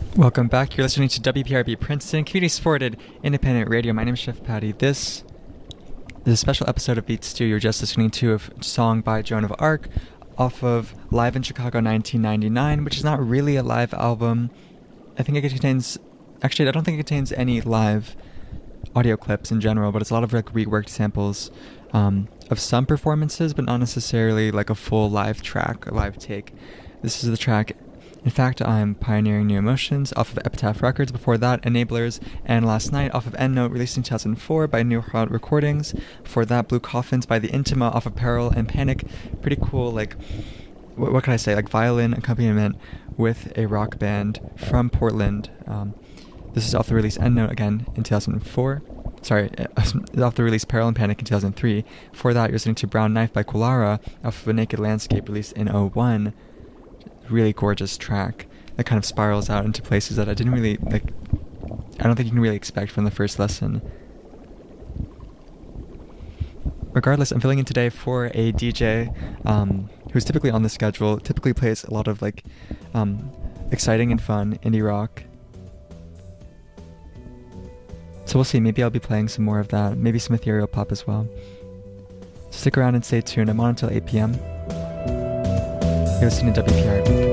Welcome back. You're listening to WPRB Princeton, community supported independent radio. My name is Chef Patty. This is a special episode of Beat Stew. You're just listening to a song by Joan of Arc off of Live in Chicago 1999, which is not really a live album. I think it contains... Actually, I don't think it contains any live audio clips in general, but it's a lot of like reworked samples of some performances, but not necessarily like a full live track, a live take. This is the track... In fact, I'm Pioneering New Emotions off of Epitaph Records. Before that, Enablers, and Last Night off of Endnote, released in 2004 by New Heart Recordings. Before that, Blue Coffins by The Intima off of Peril and Panic. Pretty cool, like, what can I say, like violin accompaniment with a rock band from Portland. This is off the release Endnote again in 2004. Sorry, off the release Peril and Panic in 2003. Before that, you're listening to Brown Knife by Kulara off of A Naked Landscape, released in 2001. Really gorgeous track that kind of spirals out into places that I didn't really like. I don't think you can really expect from the first lesson. Regardless, I'm filling in today for a DJ who's typically on the schedule, typically plays a lot of like exciting and fun indie rock. So we'll see, maybe I'll be playing some more of that, maybe some ethereal pop as well. So stick around and stay tuned. I'm on until 8 p.m. You're listening to WPRB.